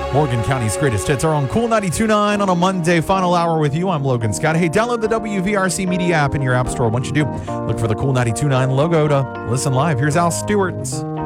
Morgan County's greatest hits are on Cool 92.9 on a Monday. Final hour with you. I'm Logan Scott. Hey, download the WVRC Media app in your app store. Once you do, look for the Cool 92.9 logo to listen live. Here's Al Stewart.